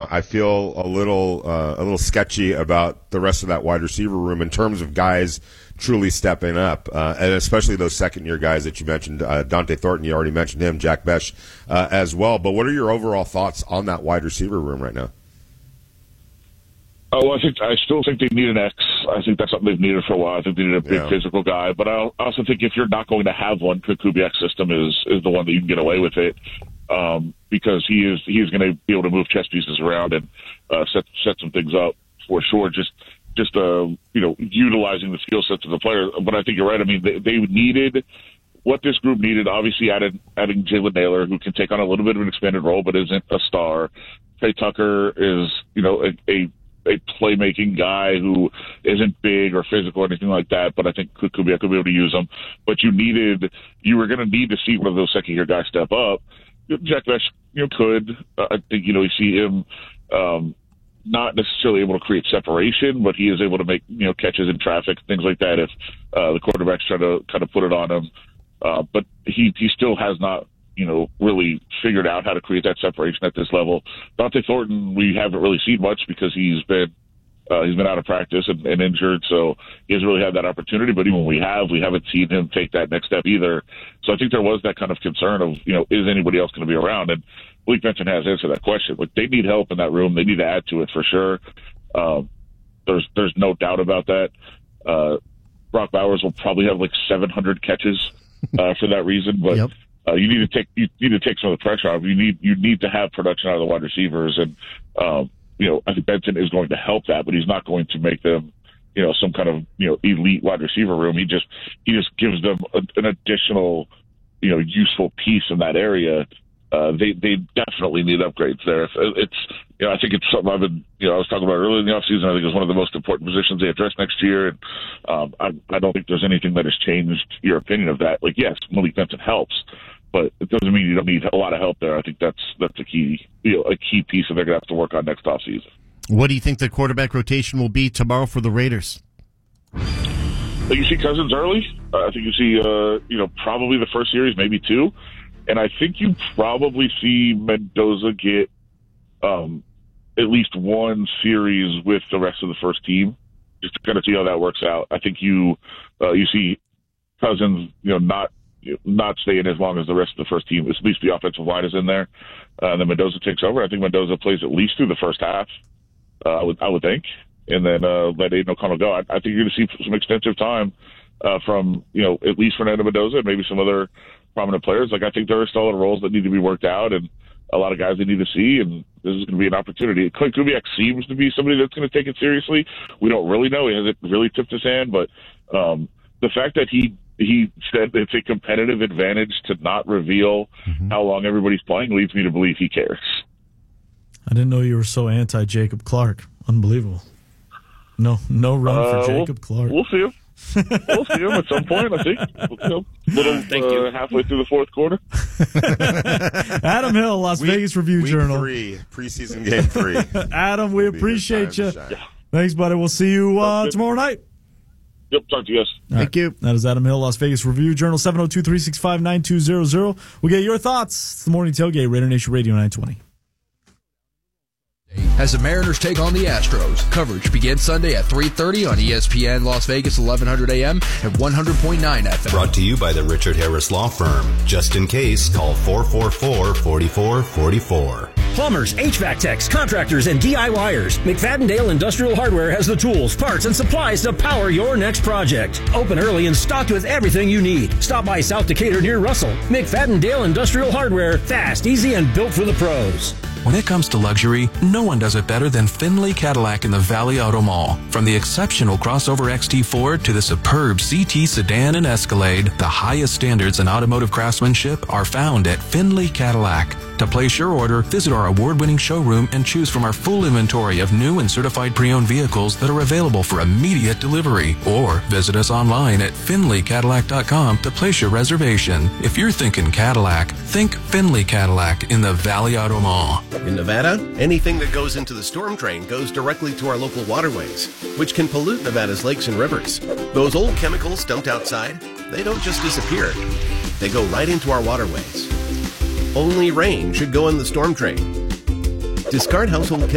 I feel a little sketchy about the rest of that wide receiver room in terms of guys truly stepping up, and especially those second-year guys that you mentioned. Dante Thornton, you already mentioned him, Jack Besh as well. But what are your overall thoughts on that wide receiver room right now? Well, I still think they need an X. I think that's something they've needed for a while. I think they need a big physical guy. But I also think if you're not going to have one, Kubiak's system is the one that you can get away with it, because he is going to be able to move chess pieces around and set some things up for sure. Just utilizing the skill sets of the player. But I think you're right. I mean, they needed what this group needed. Obviously, adding Jalen Naylor, who can take on a little bit of an expanded role, but isn't a star. Trey Tucker is a playmaking guy who isn't big or physical or anything like that, but I think Kubiak could be able to use him. But you were going to need to see one of those second-year guys step up. Jack Besh, could. I think, you see him not necessarily able to create separation, but he is able to make, catches in traffic, things like that if the quarterback's trying to kind of put it on him. But he still has not, really figured out how to create that separation at this level. Dante Thornton, we haven't really seen much because he's been out of practice and injured, so he hasn't really had that opportunity. But even when we haven't seen him take that next step either. So I think there was that kind of concern of, is anybody else going to be around? And Malik Benson has answered that question. Like, they need help in that room. They need to add to it for sure. There's no doubt about that. Brock Bowers will probably have like 700 catches for that reason, but. Yep. You need to take some of the pressure off. You need to have production out of the wide receivers, and I think Benson is going to help that, but he's not going to make them some kind of elite wide receiver room. He just gives them an additional useful piece in that area. They definitely need upgrades there. I think it's something I've been I was talking about earlier in the offseason. I think it's one of the most important positions they address next year, and I don't think there's anything that has changed your opinion of that. Like, yes, Malik Benson helps, but it doesn't mean you don't need a lot of help there. I think that's a key piece that they're going to have to work on next offseason. What do you think the quarterback rotation will be tomorrow for the Raiders? You see Cousins early. I think you see probably the first series, maybe two. And I think you probably see Mendoza get at least one series with the rest of the first team, just to kind of see how that works out. I think you see Cousins, not staying as long as the rest of the first team. At least the offensive line is in there. And then Mendoza takes over. I think Mendoza plays at least through the first half. I would think, and then let Aiden O'Connell go. I think you're going to see some extensive time from at least Fernando Mendoza and maybe some other prominent players. Like, I think there are still roles that need to be worked out and a lot of guys they need to see, and this is going to be an opportunity. Clint Kubiak seems to be somebody that's going to take it seriously. We don't really know. He hasn't really tipped his hand, but the fact that he said it's a competitive advantage to not reveal how long everybody's playing leads me to believe he cares. I didn't know you were so anti-Jacob Clark. Unbelievable. No run for Jacob Clark. We'll see him. We'll see him at some point, I think. Halfway through the fourth quarter. Adam Hill, Las Vegas Review-Journal. Week 3, preseason game 3. Adam, we appreciate you. Thanks, buddy. We'll see you tomorrow night. Yep, talk to you guys. Thank you. That is Adam Hill, Las Vegas Review-Journal, 702-365-9200. We'll get your thoughts. It's the Morning Tailgate, Raider Nation Radio 920. As the Mariners take on the Astros, coverage begins Sunday at 3:30 on ESPN Las Vegas, 1100 AM and 100.9 FM. Brought to you by the Richard Harris Law Firm. Just in case, call 444-4444. Plumbers, HVAC techs, contractors, and DIYers. McFadden-Dale Industrial Hardware has the tools, parts, and supplies to power your next project. Open early and stocked with everything you need. Stop by South Decatur near Russell. McFadden-Dale Industrial Hardware. Fast, easy, and built for the pros. When it comes to luxury, no one does it better than Findlay Cadillac in the Valley Auto Mall. From the exceptional crossover XT4 to the superb CT sedan and Escalade, the highest standards in automotive craftsmanship are found at Findlay Cadillac. To place your order, visit our award-winning showroom and choose from our full inventory of new and certified pre-owned vehicles that are available for immediate delivery. Or visit us online at FindlayCadillac.com to place your reservation. If you're thinking Cadillac, think Findlay Cadillac in the Valley Auto Mall. In Nevada, anything that goes into the storm drain goes directly to our local waterways, which can pollute Nevada's lakes and rivers. Those old chemicals dumped outside, they don't just disappear. They go right into our waterways. Only rain should go in the storm drain. Discard household chemicals